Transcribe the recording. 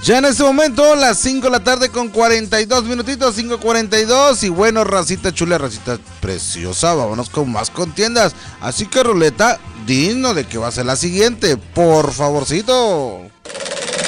Ya en este momento, las 5 de la tarde con 42 minutitos, 5:42. Y bueno, racita chula, racita preciosa, vámonos con más contiendas. Así que, Ruleta, dinos de qué va a ser la siguiente, por favorcito.